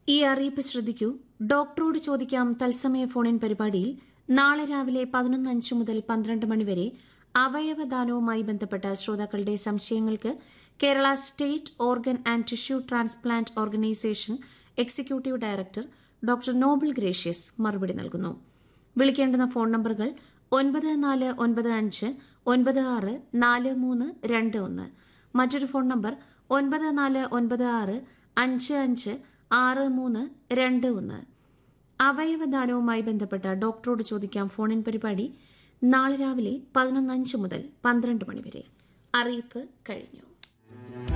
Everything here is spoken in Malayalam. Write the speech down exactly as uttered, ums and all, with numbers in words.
ഈ അറിയിപ്പ് ശ്രദ്ധിക്കൂ. ഡോക്ടറോട് ചോദിക്കാം തത്സമയ ഫോണിൻ പരിപാടിയിൽ നാളെ രാവിലെ പതിനൊന്ന് അഞ്ച് മുതൽ പന്ത്രണ്ട് മണിവരെ അവയവദാനവുമായി ബന്ധപ്പെട്ട ശ്രോതാക്കളുടെ സംശയങ്ങൾക്ക് Kerala state organ and tissue transplant organisation executive director doctor Noble gracious മറുപടി നൽകുന്നു. വിളിക്കേണ്ടുന്ന ഫോൺ നമ്പറുകൾ ഒൻപത് നാല് ഒൻപത് അഞ്ച് ഒൻപത് ആറ് നാല് മൂന്ന് രണ്ട് ഒന്ന്. മറ്റൊരു ഫോൺ നമ്പർ ഒൻപത് നാല് ഒൻപത് ആറ് അഞ്ച് അഞ്ച് ആറ് മൂന്ന് രണ്ട് ഒന്ന്. അവയവദാനവുമായി ബന്ധപ്പെട്ട ഡോക്ടറോട് ചോദിക്കാം ഫോണിൻ പരിപാടി നാളെ രാവിലെ പതിനൊന്ന് അഞ്ച് മുതൽ പന്ത്രണ്ട് മണിവരെ. അറിയിപ്പ് കഴിഞ്ഞു.